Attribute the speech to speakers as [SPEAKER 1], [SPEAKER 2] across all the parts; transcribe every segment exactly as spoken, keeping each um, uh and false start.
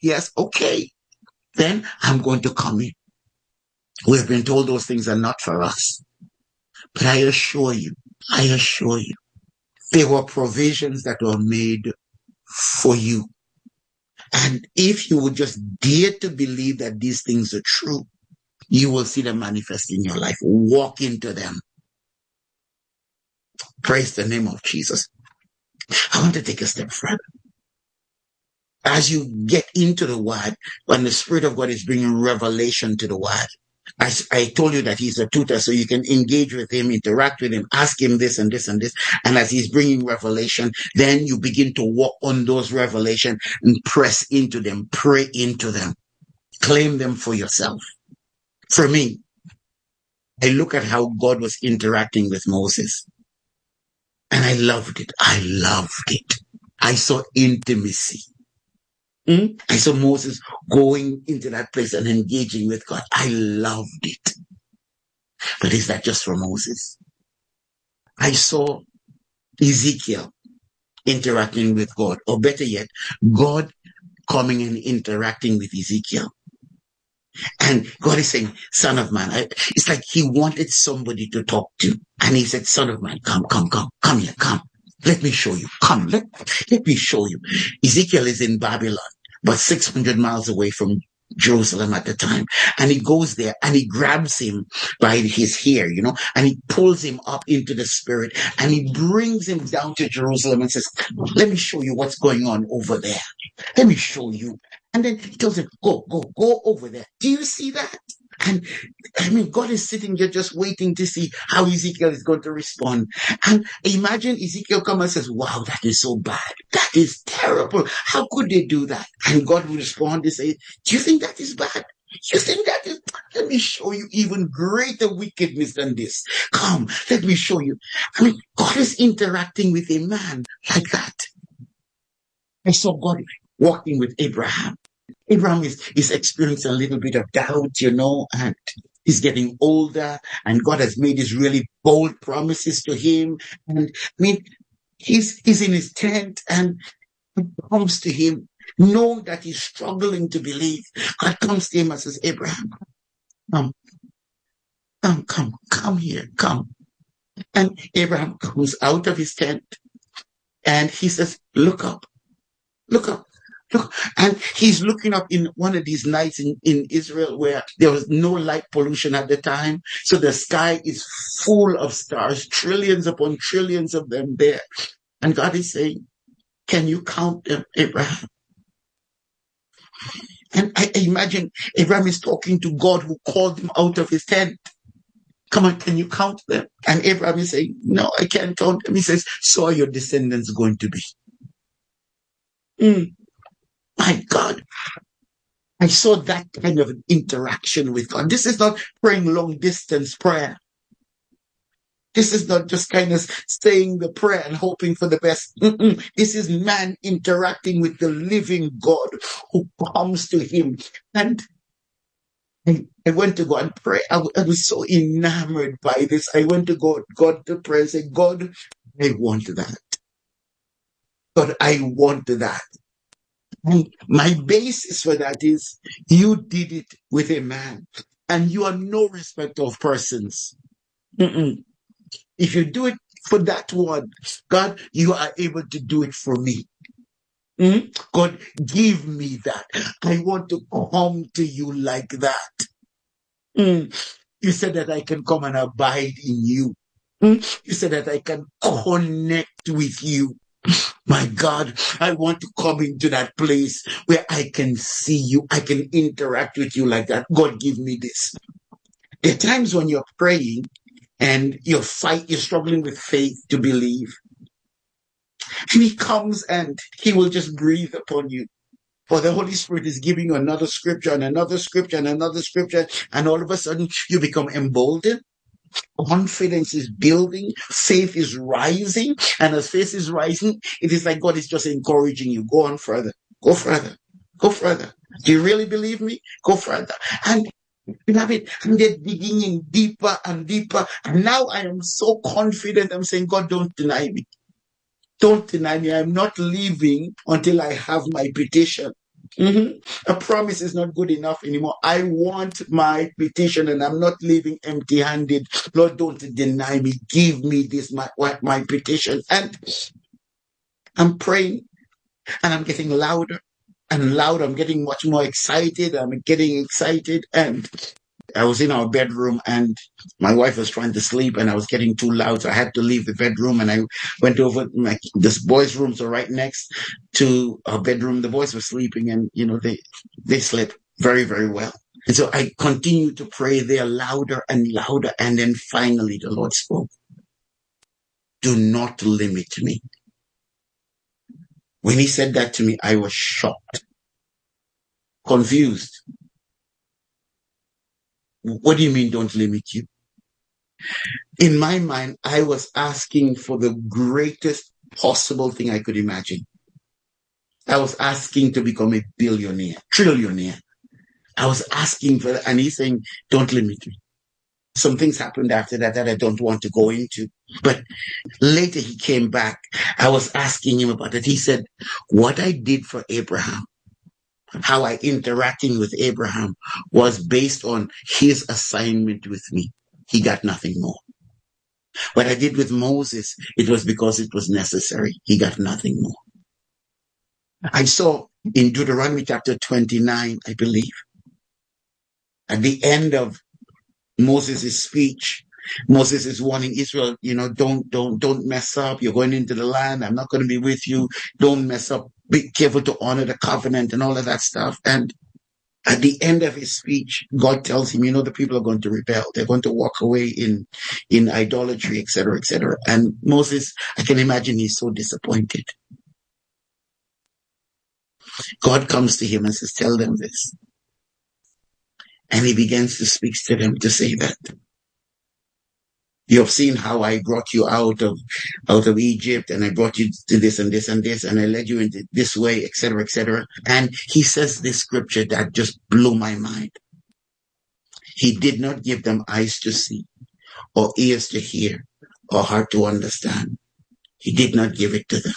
[SPEAKER 1] yes, okay. Then I'm going to come in. We've been told those things are not for us. But I assure you, I assure you, there were provisions that were made for you. And if you would just dare to believe that these things are true, you will see them manifest in your life. Walk into them. Praise the name of Jesus. I want to take a step further. As you get into the word, when the Spirit of God is bringing revelation to the word, I, I told you that he's a tutor, so you can engage with him, interact with him, ask him this and this and this. And as he's bringing revelation, then you begin to walk on those revelation and press into them, pray into them, claim them for yourself. For me, I look at how God was interacting with Moses, and I loved it. I loved it. I saw intimacy. Mm? I saw Moses going into that place and engaging with God. I loved it. But is that just for Moses? I saw Ezekiel interacting with God, or better yet, God coming and interacting with Ezekiel. And God is saying, son of man, I, it's like he wanted somebody to talk to. And he said, son of man, come, come, come, come here, come. Let me show you. Come, let, let me show you. Ezekiel is in Babylon, but six hundred miles away from Jerusalem at the time. And he goes there and he grabs him by his hair, you know, and he pulls him up into the spirit and he brings him down to Jerusalem and says, let me show you what's going on over there. Let me show you. And then he tells him, go, go, go over there. Do you see that? And I mean, God is sitting there just waiting to see how Ezekiel is going to respond. And imagine Ezekiel comes and says, wow, that is so bad. That is terrible. How could they do that? And God will respond and say, do you think that is bad? You think that is, let me show you even greater wickedness than this. Come, let me show you. I mean, God is interacting with a man like that. I saw God walking with Abraham. Abraham is, is experiencing a little bit of doubt, you know, and he's getting older, and God has made these really bold promises to him. And I mean, he's, he's in his tent, and God comes to him, knowing that he's struggling to believe. God comes to him and says, Abraham, come, come, come, come here, come. And Abraham comes out of his tent, and he says, look up, look up. Look, and he's looking up in one of these nights in, in Israel where there was no light pollution at the time. So the sky is full of stars, trillions upon trillions of them there. And God is saying, can you count them, Abraham? And I imagine Abraham is talking to God who called him out of his tent. Come on, can you count them? And Abraham is saying, no, I can't count them. He says, so are your descendants going to be. Mm. My God, I saw that kind of interaction with God. This is not praying long distance prayer. This is not just kind of saying the prayer and hoping for the best. Mm-mm. This is man interacting with the living God who comes to him. And I, I went to God and pray. I, I was so enamored by this. I went to God, God to pray and say, God, I want that. God, I want that. And my basis for that is you did it with a man, and you are no respecter of persons. Mm-mm. If you do it for that one, God, you are able to do it for me. Mm? God, give me that. I want to come to you like that. Mm. You said that I can come and abide in you. Mm. You said that I can connect with you. My God, I want to come into that place where I can see you. I can interact with you like that. God, give me this. There are times when you're praying and you're fight, you're struggling with faith to believe. And he comes and he will just breathe upon you. For the Holy Spirit is giving you another scripture and another scripture and another scripture. And all of a sudden you become emboldened. Confidence is building, faith is rising, and as faith is rising, it is like God is just encouraging you. Go on further, go further, go further. Do you really believe me? Go further. And you have it, and they're digging in deeper and deeper. And now I am so confident. I'm saying, God, don't deny me. Don't deny me. I'm not leaving until I have my petition. Mm-hmm. A promise is not good enough anymore. I want my petition, and I'm not leaving empty-handed. Lord, don't deny me. Give me this, my my petition. And I'm praying, and I'm getting louder and louder. I'm getting much more excited. I'm getting excited, and I was in our bedroom, and my wife was trying to sleep, and I was getting too loud, so I had to leave the bedroom, and I went over. My this boys' rooms are right next to our bedroom. The boys were sleeping, and you know they they slept very very well. And so I continued to pray there louder and louder, and then finally the Lord spoke. Do not limit me. When he said that to me, I was shocked, confused. What do you mean, don't limit you? In my mind, I was asking for the greatest possible thing I could imagine. I was asking to become a billionaire, trillionaire. I was asking for that, and he's saying, don't limit me. Some things happened after that that I don't want to go into. But later he came back. I was asking him about it. He said, what I did for Abraham, how I interacting with Abraham was based on his assignment with me. He got nothing more. What I did with Moses, it was because it was necessary. He got nothing more. I saw in Deuteronomy chapter twenty-nine, I believe, at the end of Moses' speech, Moses is warning Israel, you know, don't, don't, don't mess up. You're going into the land. I'm not going to be with you. Don't mess up. Be careful to honor the covenant and all of that stuff. And at the end of his speech, God tells him, you know, the people are going to rebel. They're going to walk away in, in idolatry, et cetera, et cetera. And Moses, I can imagine he's so disappointed. God comes to him and says, tell them this. And he begins to speak to them to say that you have seen how I brought you out of, out of Egypt, and I brought you to this and this and this, and I led you into this way, et cetera, et cetera. And he says this scripture that just blew my mind. He did not give them eyes to see, or ears to hear, or heart to understand. He did not give it to them.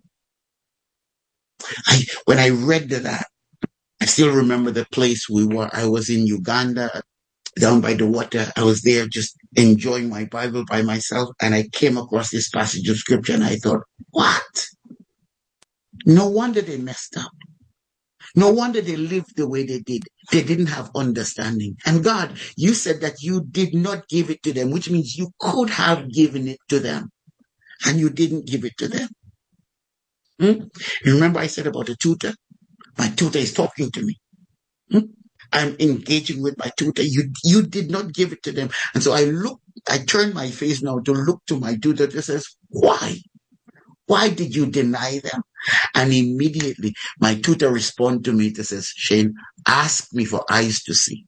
[SPEAKER 1] I, when I read that, I still remember the place we were. I was in Uganda, down by the water. I was there just enjoying my Bible by myself, and I came across this passage of scripture, and I thought, what? No wonder they messed up. No wonder they lived the way they did. They didn't have understanding. And God, you said that you did not give it to them, which means you could have given it to them, and you didn't give it to them. Hmm? You remember I said about a tutor? My tutor is talking to me. Hmm? I'm engaging with my tutor. You you did not give it to them. And so I look, I turn my face now to look to my tutor that says, why? Why did you deny them? And immediately my tutor responded to me that says, Shane, ask me for eyes to see.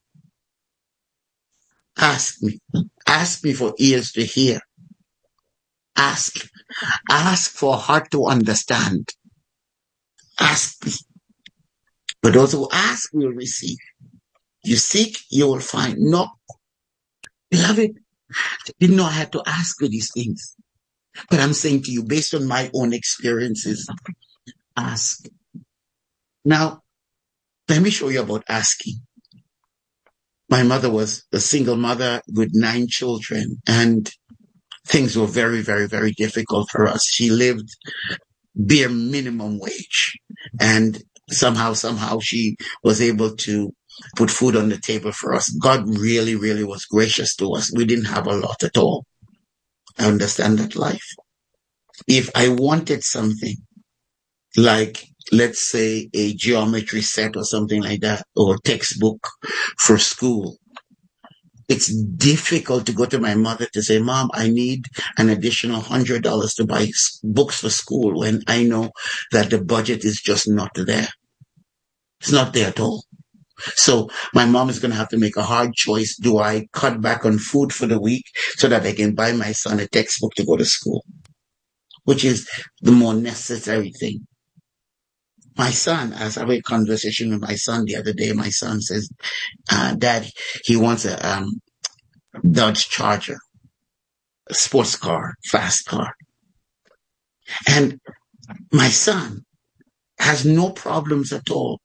[SPEAKER 1] Ask me. Ask me for ears to hear. Ask. Ask for heart to understand. Ask me. But those who ask will receive. You seek, you will find. Knock. Beloved, I didn't know I had to ask for these things. But I'm saying to you, based on my own experiences, ask. Now, let me show you about asking. My mother was a single mother with nine children, and things were very, very, very difficult for us. She lived bare minimum wage, and somehow, somehow she was able to put food on the table for us. God really, really was gracious to us. We didn't have a lot at all. I understand that life. If I wanted something like, let's say, a geometry set or something like that, or textbook for school, it's difficult to go to my mother to say, Mom, I need an additional one hundred dollars to buy books for school, when I know that the budget is just not there. It's not there at all. So my mom is going to have to make a hard choice. Do I cut back on food for the week so that I can buy my son a textbook to go to school, which is the more necessary thing? My son, as I had a conversation with my son the other day, my son says, uh, Dad, he wants a um, Dodge Charger, a sports car, fast car. And my son has no problems at all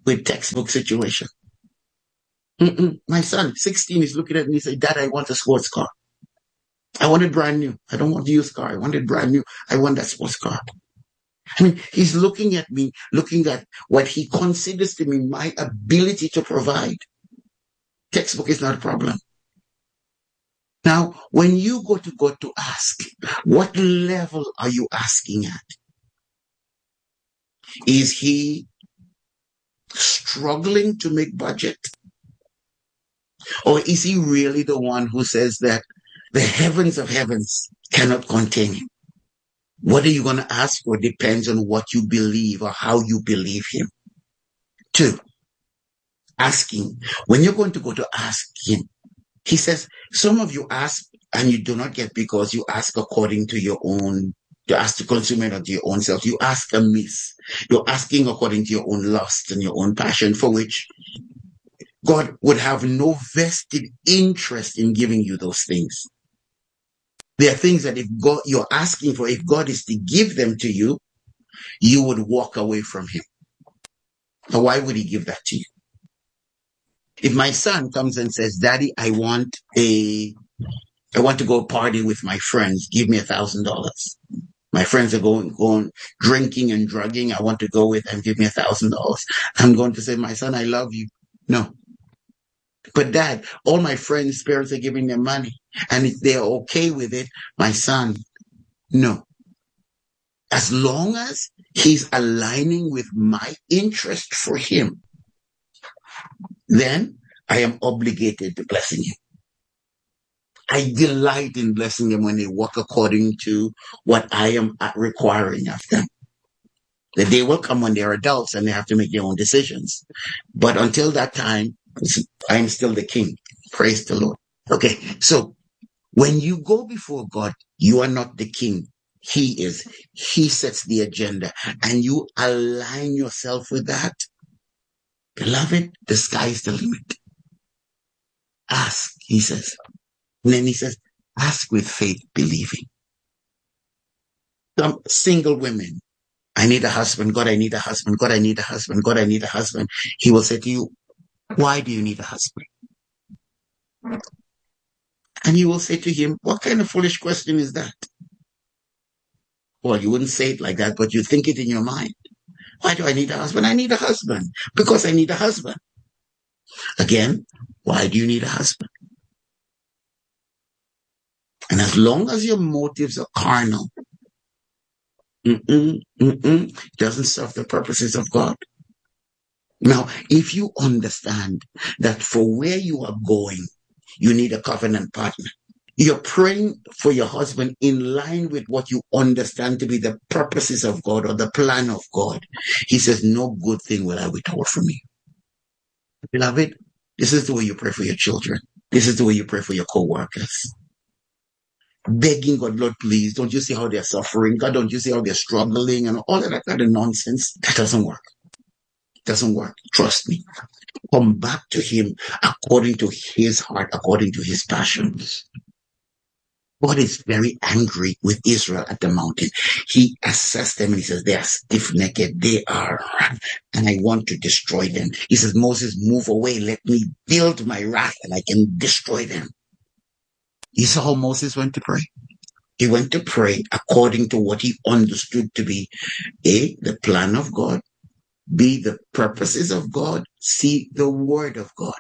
[SPEAKER 1] with textbook situation. Mm-mm. My son, sixteen, is looking at me and say, Dad, I want a sports car. I want it brand new. I don't want a used car. I want it brand new. I want that sports car. I mean, he's looking at me, looking at what he considers to be my ability to provide. Textbook is not a problem. Now, when you go to God to ask, what level are you asking at? Is he struggling to make budget? Or is he really the one who says that the heavens of heavens cannot contain him? What are you going to ask for depends on what you believe or how you believe him. Two, asking. When you're going to go to ask him, he says, some of you ask and you do not get because you ask according to your own, you ask to consume it unto your own self. You ask amiss. You're asking according to your own lust and your own passion, for which God would have no vested interest in giving you those things. There are things that if God, you're asking for, if God is to give them to you, you would walk away from him. Now, why would he give that to you? If my son comes and says, Daddy, I want a, I want to go party with my friends. Give me a thousand dollars. My friends are going, going, drinking and drugging. I want to go with them. Give me a thousand dollars. I'm going to say, my son, I love you. No. But Dad, all my friends' parents are giving them money. And if they're okay with it, my son, no. As long as he's aligning with my interest for him, then I am obligated to blessing him. I delight in blessing them when they walk according to what I am requiring of them. The day will come when they're adults and they have to make their own decisions. But until that time, I'm still the king. Praise the Lord. Okay, so when you go before God, you are not the king. He is. He sets the agenda and you align yourself with that. Beloved, the sky is the limit. Ask, he says. And then he says, ask with faith, believing. Some single women, I need a husband. God, I need a husband. God, I need a husband. God, I need a husband. He will say to you, why do you need a husband? And you will say to him, what kind of foolish question is that? Well, you wouldn't say it like that, but you think it in your mind. Why do I need a husband? I need a husband because I need a husband. Again, why do you need a husband? And as long as your motives are carnal, mm-mm, mm-mm, it doesn't serve the purposes of God. Now, if you understand that for where you are going, you need a covenant partner. You're praying for your husband in line with what you understand to be the purposes of God or the plan of God. He says, no good thing will I withhold from you. Beloved, this is the way you pray for your children. This is the way you pray for your co-workers. Begging God, Lord, please, don't you see how they're suffering? God, don't you see how they're struggling and all of that kind of nonsense? That doesn't work. It doesn't work. Trust me. Come back to him according to his heart, according to his passions. God is very angry with Israel at the mountain. He assessed them and he says, they are stiff-necked, they are, and I want to destroy them. He says, Moses, move away, let me build my wrath and I can destroy them. You saw how Moses went to pray? He went to pray according to what he understood to be A, the plan of God, B, the purposes of God, C, the word of God.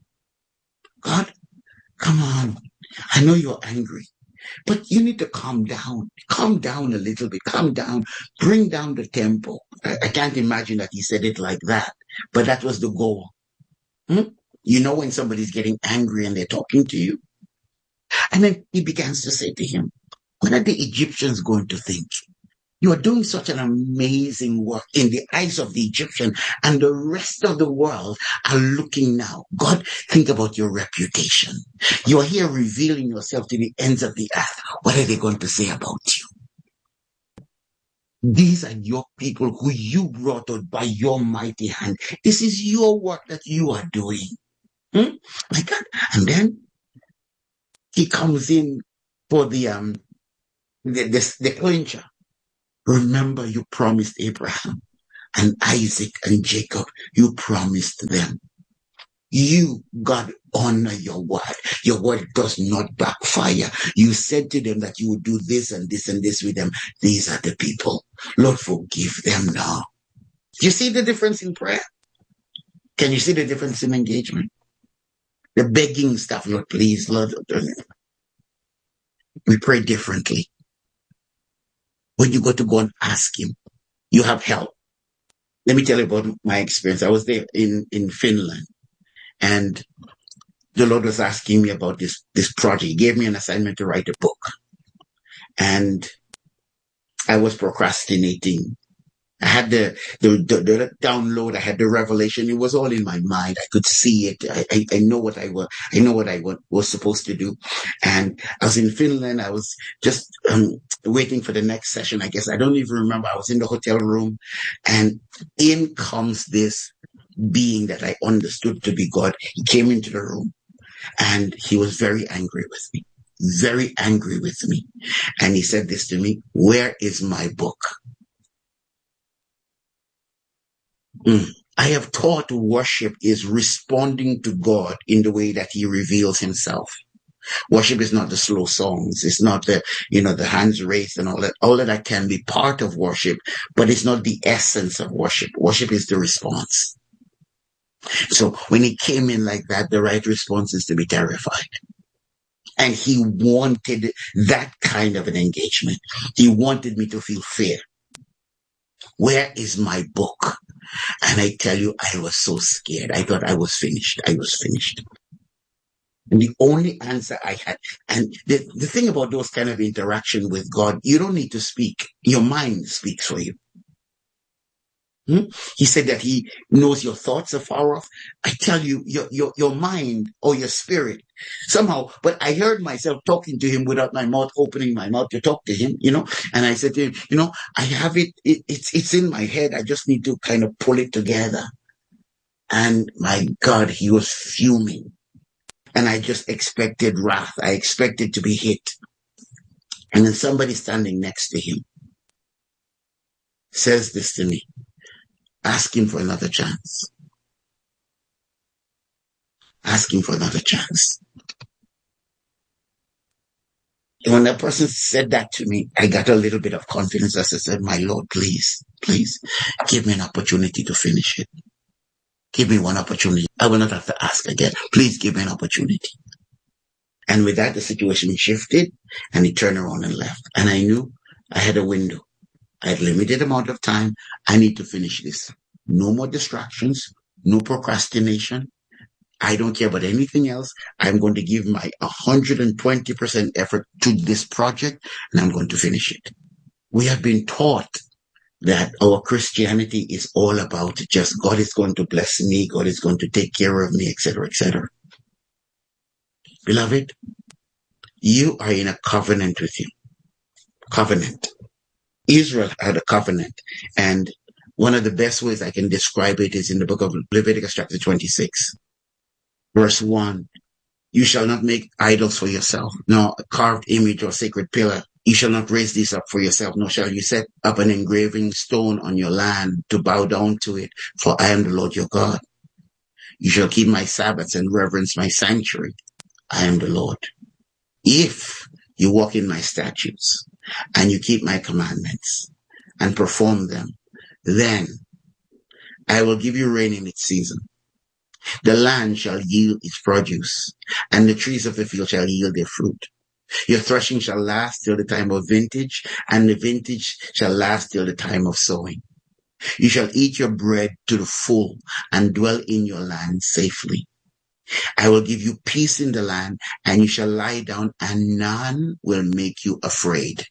[SPEAKER 1] God, come on. I know you're angry. But you need to calm down. Calm down a little bit. Calm down. Bring down the tempo. I, I can't imagine that he said it like that. But that was the goal. Hmm? You know when somebody's getting angry and they're talking to you? And then he begins to say to him, what are the Egyptians going to think? You are doing such an amazing work in the eyes of the Egyptian, and the rest of the world are looking now. God, think about your reputation. You are here revealing yourself to the ends of the earth. What are they going to say about you? These are your people who you brought out by your mighty hand. This is your work that you are doing. Hmm? My God. And then he comes in for the, um, the, the, the clincher. Remember, you promised Abraham, and Isaac and Jacob. You promised them. You, God, honor your word. Your word does not backfire. You said to them that you would do this and this and this with them. These are the people. Lord, forgive them now. You see the difference in prayer? Can you see the difference in engagement? The begging stuff, Lord, please, Lord. We pray differently. When you go to go and ask him, you have help. Let me tell you about my experience. I was there in, in Finland, and the Lord was asking me about this, this project. He gave me an assignment to write a book. And I was procrastinating. I had the, the, the, the download. I had the revelation. It was all in my mind. I could see it. I, I, I know what I was, I know what I was supposed to do. And I was in Finland. I was just um, waiting for the next session. I guess I don't even remember. I was in the hotel room, and in comes this being that I understood to be God. He came into the room, and he was very angry with me, very angry with me. And he said this to me: "Where is my book?" Mm. I have taught worship is responding to God in the way that he reveals himself. Worship is not the slow songs. It's not the, you know, the hands raised and all that. All of that can be part of worship, but it's not the essence of worship. Worship is the response. So when he came in like that, the right response is to be terrified. And he wanted that kind of an engagement. He wanted me to feel fear. Where is my book? And I tell you, I was so scared. I thought I was finished. I was finished. And the only answer I had, and the, the thing about those kind of interaction with God, you don't need to speak. Your mind speaks for you. Hmm? He said that he knows your thoughts are far off. I tell you, your, your, your mind or your spirit somehow, but I heard myself talking to him without my mouth opening my mouth to talk to him, you know, and I said to him, you know, I have it, it it's, it's in my head. I just need to kind of pull it together. And my God, he was fuming, and I just expected wrath. I expected to be hit. And then somebody standing next to him says this to me: ask him for another chance. Ask him for another chance. And when that person said that to me, I got a little bit of confidence as I said, my Lord, please, please give me an opportunity to finish it. Give me one opportunity. I will not have to ask again. Please give me an opportunity. And with that, the situation shifted, and he turned around and left. And I knew I had a window. I had limited amount of time. I need to finish this. No more distractions, no procrastination. I don't care about anything else. I'm going to give my one hundred twenty percent effort to this project, and I'm going to finish it. We have been taught that our Christianity is all about just God is going to bless me, God is going to take care of me, et cetera, et cetera. Beloved, you are in a covenant with him. Covenant. Israel had a covenant, and one of the best ways I can describe it is in the book of Leviticus chapter twenty-six. Verse one, you shall not make idols for yourself, nor a carved image or sacred pillar. You shall not raise these up for yourself, nor shall you set up an engraving stone on your land to bow down to it, for I am the Lord your God. You shall keep my Sabbaths and reverence my sanctuary. I am the Lord. If you walk in my statutes and you keep my commandments and perform them, then I will give you rain in its season. The land shall yield its produce, and the trees of the field shall yield their fruit. Your threshing shall last till the time of vintage, and the vintage shall last till the time of sowing. You shall eat your bread to the full and dwell in your land safely. I will give you peace in the land, and you shall lie down, and none will make you afraid.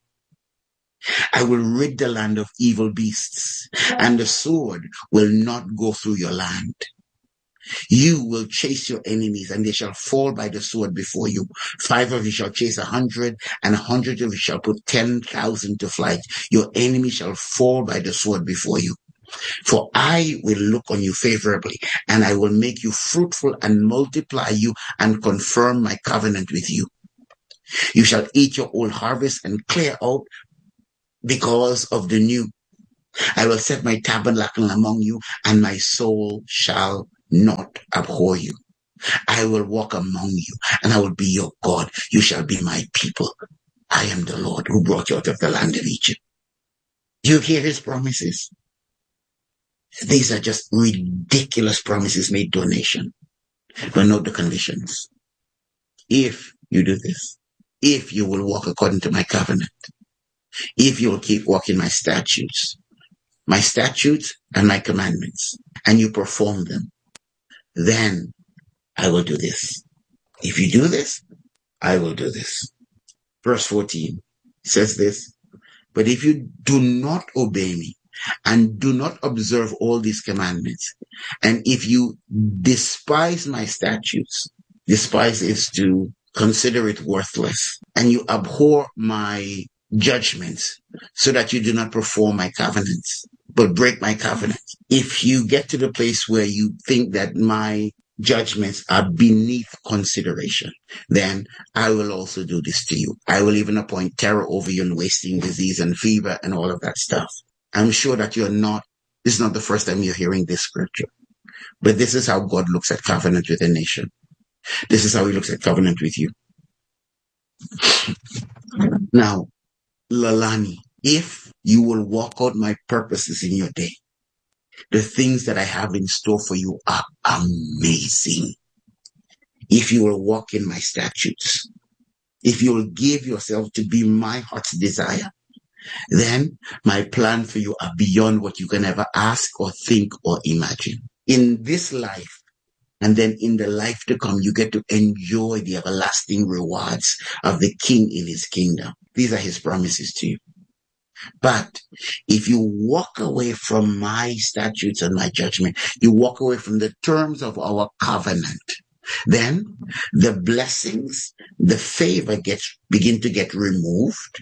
[SPEAKER 1] I will rid the land of evil beasts, and the sword will not go through your land. You will chase your enemies, and they shall fall by the sword before you. Five of you shall chase a hundred, and a hundred of you shall put ten thousand to flight. Your enemy shall fall by the sword before you. For I will look on you favorably, and I will make you fruitful and multiply you and confirm my covenant with you. You shall eat your old harvest and clear out because of the new. I will set my tabernacle among you, and my soul shall not abhor you. I will walk among you, and I will be your God. You shall be my people. I am the Lord who brought you out of the land of Egypt. Do you hear his promises? These are just ridiculous promises made to a nation. But note the conditions. If you do this, if you will walk according to my covenant, if you will keep walking my statutes, my statutes and my commandments, and you perform them, then I will do this. If you do this, I will do this. Verse fourteen says this, but if you do not obey me and do not observe all these commandments, and if you despise my statutes, despise is to consider it worthless, and you abhor my judgments so that you do not perform my covenants, but break my covenant. If you get to the place where you think that my judgments are beneath consideration, then I will also do this to you. I will even appoint terror over you and wasting disease and fever and all of that stuff. I'm sure that you're not, this is not the first time you're hearing this scripture, but this is how God looks at covenant with a nation. This is how he looks at covenant with you. Now, Lalani, if you will walk out my purposes in your day, the things that I have in store for you are amazing. If you will walk in my statutes, if you will give yourself to be my heart's desire, then my plan for you are beyond what you can ever ask or think or imagine. In this life, and then in the life to come, you get to enjoy the everlasting rewards of the King in his kingdom. These are his promises to you. But if you walk away from my statutes and my judgment, you walk away from the terms of our covenant, then the blessings, the favor gets begin to get removed.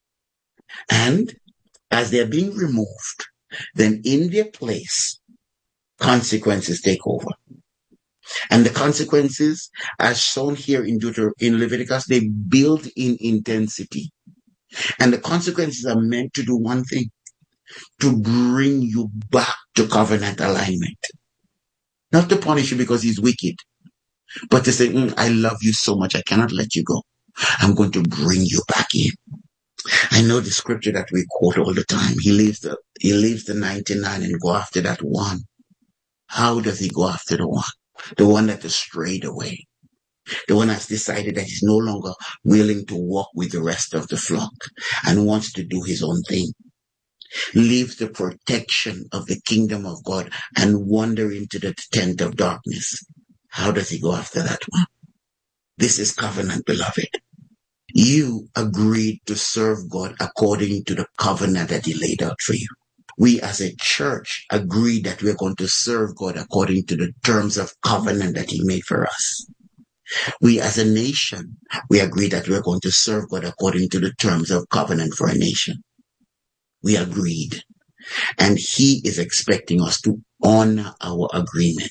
[SPEAKER 1] And as they're being removed, then in their place, consequences take over. And the consequences, as shown here in Deuter- in Leviticus, they build in intensity. And the consequences are meant to do one thing, to bring you back to covenant alignment. Not to punish you because he's wicked, but to say, mm, I love you so much, I cannot let you go. I'm going to bring you back in. I know the scripture that we quote all the time. He leaves the, he leaves the ninety-nine and go after that one. How does he go after the one? The one that has strayed away. The one has decided that he's no longer willing to walk with the rest of the flock and wants to do his own thing. Leaves the protection of the kingdom of God and wander into the tent of darkness. How does he go after that one? This is covenant, beloved. You agreed to serve God according to the covenant that he laid out for you. We as a church agreed that we're going to serve God according to the terms of covenant that he made for us. We as a nation, we agreed that we're going to serve God according to the terms of covenant for a nation. We agreed. And he is expecting us to honor our agreement.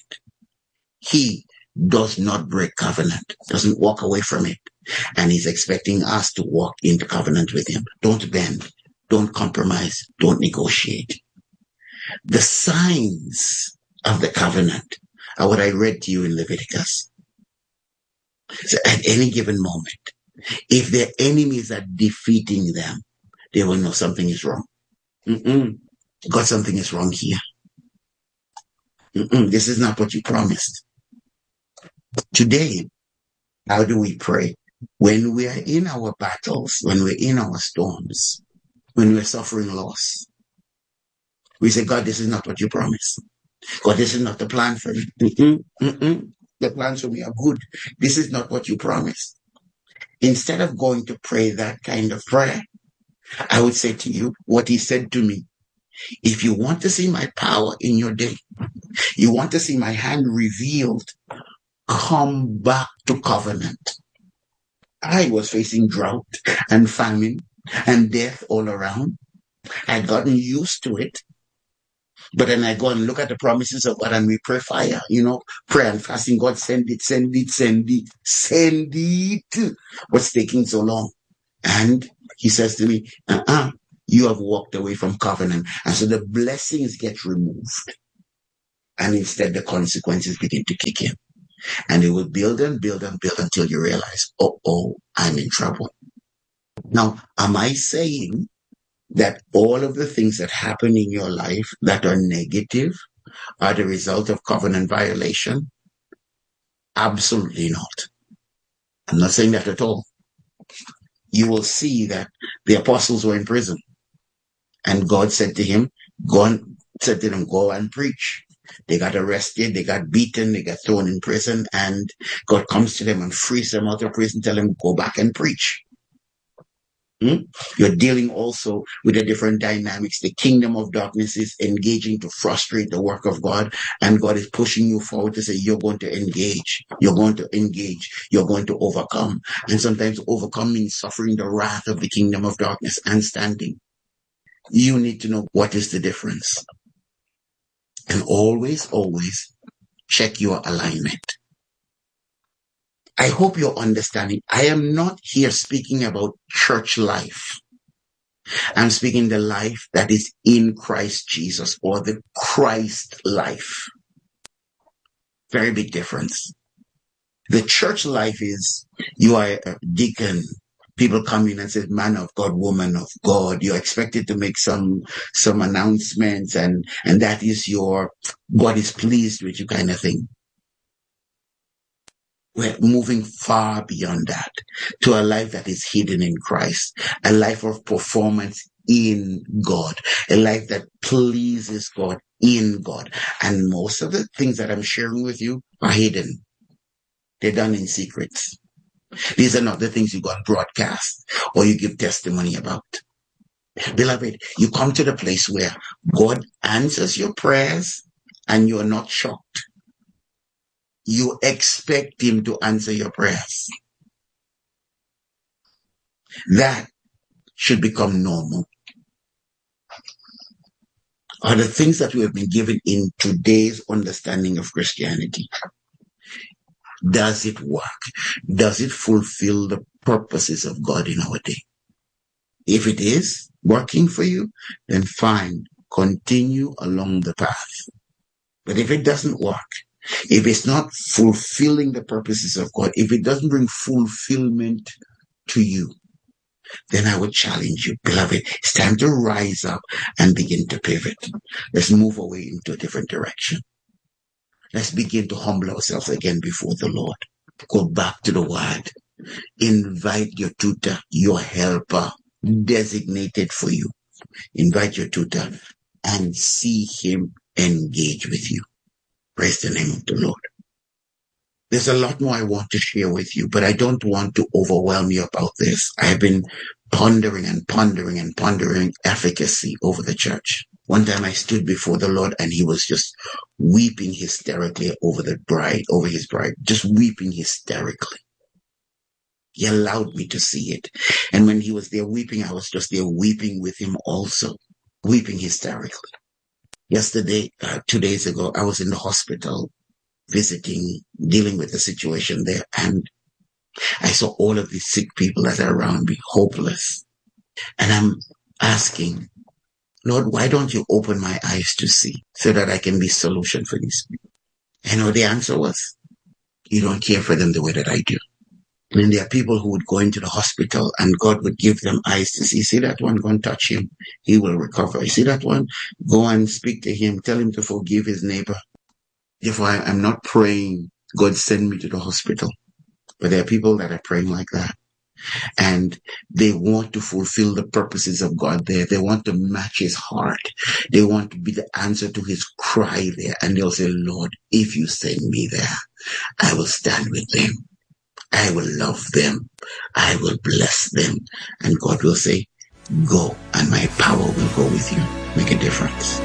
[SPEAKER 1] He does not break covenant, doesn't walk away from it. And he's expecting us to walk into covenant with him. Don't bend, don't compromise, don't negotiate. The signs of the covenant are what I read to you in Leviticus. So at any given moment, if their enemies are defeating them, they will know something is wrong. Mm-mm. God, something is wrong here. Mm-mm. This is not what you promised. Today, how do we pray? When we are in our battles, when we're in our storms, when we're suffering loss, we say, God, this is not what you promised. God, this is not the plan for me. Mm-mm. Mm-mm. The plans for me are good. This is not what you promised. Instead of going to pray that kind of prayer, I would say to you what he said to me. If you want to see my power in your day, you want to see my hand revealed, come back to covenant. I was facing drought and famine and death all around. I'd gotten used to it. But then I go and look at the promises of God and we pray fire, you know, prayer and fasting. God, send it, send it, send it, send it. What's taking so long? And he says to me, uh-uh, you have walked away from covenant. And so the blessings get removed. And instead the consequences begin to kick in. And it will build and build and build until you realize, oh, oh, I'm in trouble. Now, am I saying that all of the things that happen in your life that are negative are the result of covenant violation? Absolutely not. I'm not saying that at all. You will see that the apostles were in prison. And God said to him, go and said to them, go and preach. They got arrested, they got beaten, they got thrown in prison, and God comes to them and frees them out of prison, tell them, go back and preach. Hmm? You're dealing also with the different dynamics. The kingdom of darkness is engaging to frustrate the work of God, and God is pushing you forward to say, you're going to engage, you're going to engage, you're going to overcome. And sometimes overcome means suffering the wrath of the kingdom of darkness and standing. You need to know what is the difference. And always, always check your alignment. I hope you're understanding. I am not here speaking about church life. I'm speaking the life that is in Christ Jesus, or the Christ life. Very big difference. The church life is, you are a deacon. People come in and say, man of God, woman of God. You're expected to make some some announcements, and, and that is your, God is pleased with you kind of thing. We're moving far beyond that to a life that is hidden in Christ, a life of performance in God, a life that pleases God in God. And most of the things that I'm sharing with you are hidden. They're done in secrets. These are not the things you go and broadcast or you give testimony about. Beloved, you come to the place where God answers your prayers and you're not shocked. You expect him to answer your prayers. That should become normal. Are the things that we have been given in today's understanding of Christianity. Does it work? Does it fulfill the purposes of God in our day? If it is working for you, then fine, continue along the path. But if it doesn't work, if it's not fulfilling the purposes of God, if it doesn't bring fulfillment to you, then I would challenge you, beloved, it's time to rise up and begin to pivot. Let's move away into a different direction. Let's begin to humble ourselves again before the Lord. Go back to the Word. Invite your tutor, your helper, designated for you. Invite your tutor and see him engage with you. Praise the name of the Lord. There's a lot more I want to share with you, but I don't want to overwhelm you about this. I've been pondering and pondering and pondering efficacy over the church. One time I stood before the Lord and he was just weeping hysterically over the bride, over his bride, just weeping hysterically. He allowed me to see it. And when he was there weeping, I was just there weeping with him also, weeping hysterically. Yesterday, uh, two days ago, I was in the hospital visiting, dealing with the situation there. And I saw all of these sick people that are around me, hopeless. And I'm asking, Lord, why don't you open my eyes to see so that I can be solution for these people? I know the answer was, you don't care for them the way that I do. And there are people who would go into the hospital and God would give them eyes to see. See that one? Go and touch him. He will recover. You see that one? Go and speak to him. Tell him to forgive his neighbor. Therefore, I'm not praying, God send me to the hospital. But there are people that are praying like that. And they want to fulfill the purposes of God there. They want to match his heart. They want to be the answer to his cry there. And they'll say, Lord, if you send me there, I will stand with them. I will love them. I will bless them. And God will say, go, and my power will go with you. Make a difference.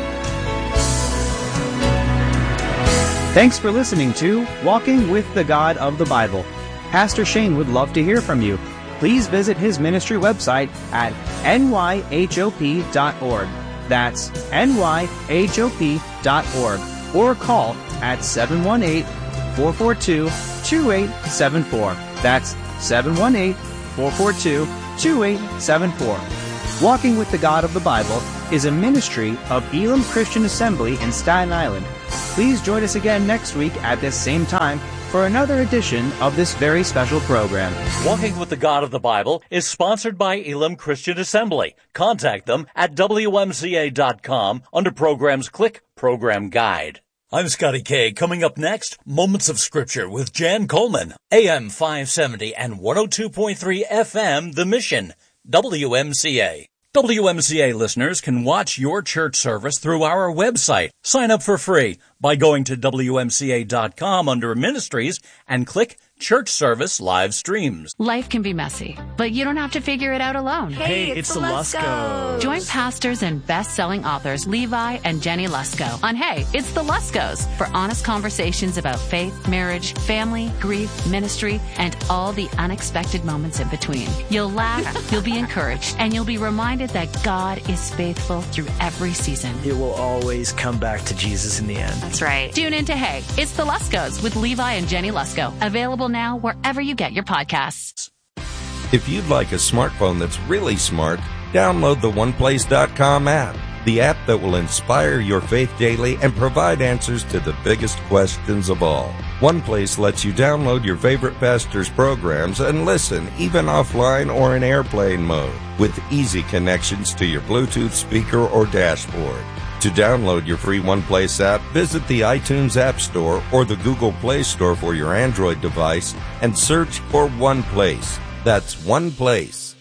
[SPEAKER 2] Thanks for listening to Walking with the God of the Bible. Pastor Shane would love to hear from you. Please visit his ministry website at N Y H O P dot org. That's N Y H O P dot org. Or call at seven one eight, four four two, two eight seven four. That's seven one eight, four four two, two eight seven four. Walking with the God of the Bible is a ministry of Elim Christian Assembly in Staten Island. Please join us again next week at this same time for another edition of this very special program.
[SPEAKER 3] Walking with the God of the Bible is sponsored by Elim Christian Assembly. Contact them at W M C A dot com. Under programs, click Program Guide. I'm Scotty K. Coming up next, Moments of Scripture with Jan Coleman. A M five seventy and one oh two point three F M, The Mission, W M C A. W M C A listeners can watch your church service through our website. Sign up for free by going to W M C A dot com under Ministries and click Church Service Live Streams.
[SPEAKER 4] Life can be messy, but you don't have to figure it out alone.
[SPEAKER 5] Hey, hey it's, it's the Luskos.
[SPEAKER 4] Join pastors and best-selling authors Levi and Jenny Lusko on Hey, It's the Luskos for honest conversations about faith, marriage, family, grief, ministry, and all the unexpected moments in between. You'll laugh, you'll be encouraged, and you'll be reminded that God is faithful through every season.
[SPEAKER 5] It will always come back to Jesus in the end.
[SPEAKER 4] That's right. Tune in to Hey, It's the Luskos with Levi and Jenny Lusko. Available now wherever you get your podcasts.
[SPEAKER 6] If you'd like a smartphone that's really smart, download the one place dot com app, the app that will inspire your faith daily and provide answers to the biggest questions of all. OnePlace lets you download your favorite pastor's programs and listen even offline or in airplane mode with easy connections to your Bluetooth speaker or dashboard. To download your free OnePlace app, visit the iTunes App Store or the Google Play Store for your Android device and search for OnePlace. That's OnePlace.